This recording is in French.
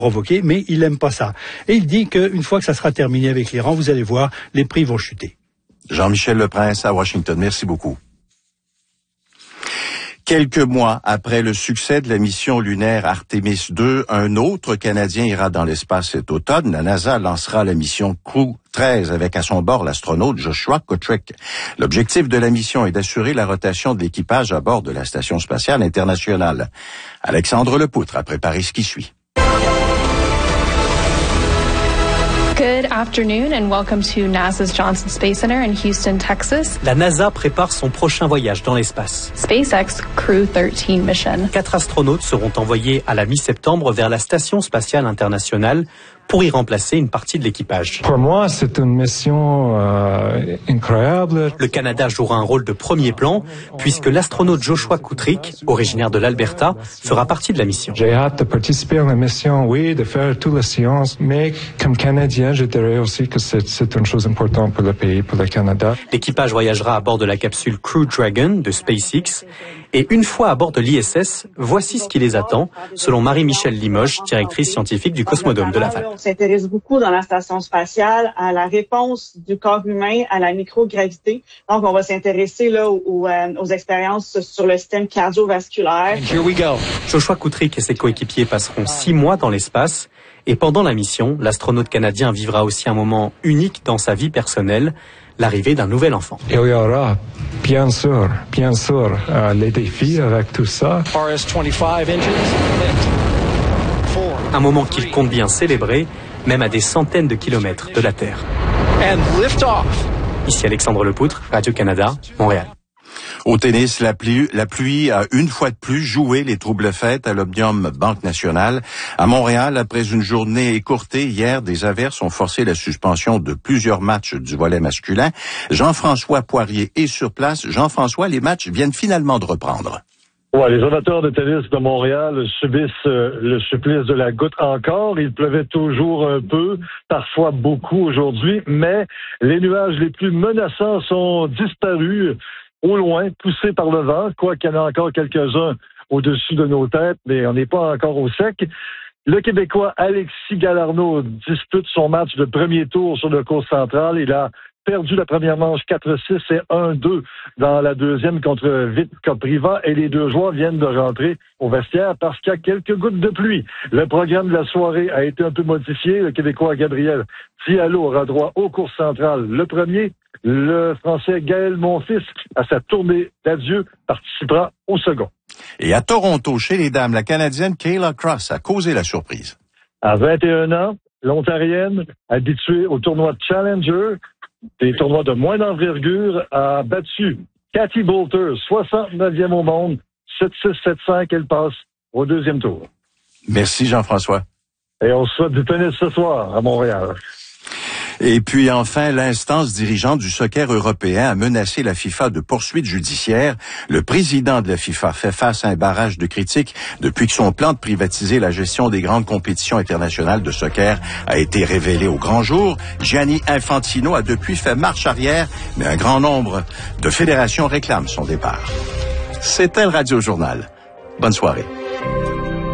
provoqué, mais il n'aime pas ça. Et il dit qu'une fois que ça sera terminé avec l'Iran, vous allez voir, les prix vont chuter. Jean-Michel Leprince à Washington. Merci beaucoup. Quelques mois après le succès de la mission lunaire Artemis 2, un autre Canadien ira dans l'espace cet automne. La NASA lancera la mission Crew 13 avec à son bord l'astronaute Joshua Kutrick. L'objectif de la mission est d'assurer la rotation de l'équipage à bord de la Station spatiale internationale. Alexandre Lepoutre a préparé ce qui suit. Good afternoon and welcome to NASA's Johnson Space Center in Houston, Texas. La NASA prépare son prochain voyage dans l'espace. SpaceX Crew 13 mission. 4 astronautes seront envoyés à la mi-septembre vers la Station spatiale internationale pour y remplacer une partie de l'équipage. Pour moi, c'est une mission incroyable. Le Canada jouera un rôle de premier plan puisque l'astronaute Joshua Kutrick, originaire de l'Alberta, fera partie de la mission. J'ai hâte de participer à la mission, oui, de faire toutes les séances, mais comme Canadien, je dirais aussi que c'est une chose importante pour le pays, pour le Canada. L'équipage voyagera à bord de la capsule Crew Dragon de SpaceX et une fois à bord de l'ISS, voici ce qui les attend, selon Marie-Michèle Limoges, directrice scientifique du Cosmodome de Laval. On s'intéresse beaucoup dans la station spatiale à la réponse du corps humain à la microgravité. Donc, on va s'intéresser là aux expériences sur le système cardiovasculaire. And here we go. Joshua Kutrick et ses coéquipiers passeront 6 mois dans l'espace et pendant la mission, l'astronaute canadien vivra aussi un moment unique dans sa vie personnelle, l'arrivée d'un nouvel enfant. Il y aura, bien sûr, les défis avec tout ça. Un moment qu'il compte bien célébrer, même à des centaines de kilomètres de la Terre. Ici Alexandre Lepoutre, Radio-Canada, Montréal. Au tennis, la pluie a une fois de plus joué les troubles fêtes à l'Omnium Banque Nationale. À Montréal, après une journée écourtée hier, des averses ont forcé la suspension de plusieurs matchs du volley masculin. Jean-François Poirier est sur place. Jean-François, les matchs viennent finalement de reprendre. Ouais, les amateurs de tennis de Montréal subissent le supplice de la goutte encore. Il pleuvait toujours un peu, parfois beaucoup aujourd'hui, mais les nuages les plus menaçants sont disparus au loin, poussés par le vent, quoiqu'il y en a encore quelques-uns au-dessus de nos têtes, mais on n'est pas encore au sec. Le Québécois Alexis Galarneau dispute son match de premier tour sur le court central. Il a perdu la première manche 4-6 et 1-2 dans la deuxième contre Vit Kopriva et les deux joueurs viennent de rentrer au vestiaire parce qu'il y a quelques gouttes de pluie. Le programme de la soirée a été un peu modifié. Le Québécois Gabriel Diallo aura droit au cours central le premier. Le Français Gaël Monfils, à sa tournée d'adieu, participera au second. Et à Toronto, chez les dames, la Canadienne Kayla Cross a causé la surprise. À 21 ans, l'Ontarienne, habituée au tournoi Challenger, des tournois de moins d'envergure, a battu Cathy Boulter, 69e au monde, 7-6, 7-5, elle passe au deuxième tour. Merci Jean-François. Et on se souhaite du tennis ce soir à Montréal. Et puis enfin, l'instance dirigeante du soccer européen a menacé la FIFA de poursuites judiciaires. Le président de la FIFA fait face à un barrage de critiques depuis que son plan de privatiser la gestion des grandes compétitions internationales de soccer a été révélé au grand jour. Gianni Infantino a depuis fait marche arrière, mais un grand nombre de fédérations réclament son départ. C'était le Radio Journal. Bonne soirée.